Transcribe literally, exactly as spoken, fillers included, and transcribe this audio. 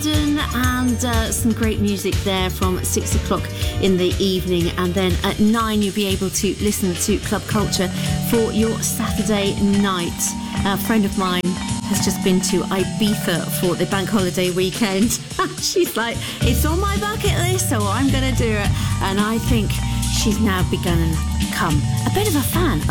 London, and uh, some great music there from six o'clock in the evening, and then at nine you'll be able to listen to Club Culture for your Saturday night. A friend of mine has just been to Ibiza for the bank holiday weekend. She's like, it's on my bucket list, so I'm going to do it. And I think she's now begun to become a bit of a fan